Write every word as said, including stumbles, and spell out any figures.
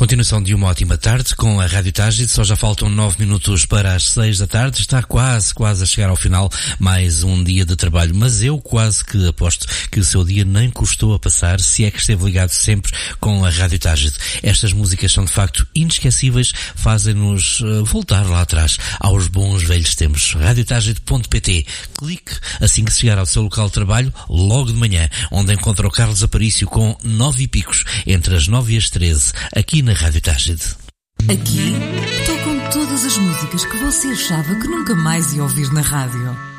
Continuação de uma ótima tarde com a Rádio Tágide. Só já faltam nove minutos para as seis da tarde. Está quase, quase a chegar ao final mais um dia de trabalho. Mas eu quase que aposto que o seu dia nem custou a passar, se é que esteve ligado sempre com a Rádio Tágide. Estas músicas são de facto inesquecíveis, fazem-nos voltar lá atrás, aos bons velhos tempos. rádio tágide ponto pt. Clique assim que chegar ao seu local de trabalho, logo de manhã, onde encontra o Carlos Aparício com nove e picos, entre as nove e as treze, aqui na Rádio Tágide. Aqui tocam todas as músicas que você achava que nunca mais ia ouvir na rádio.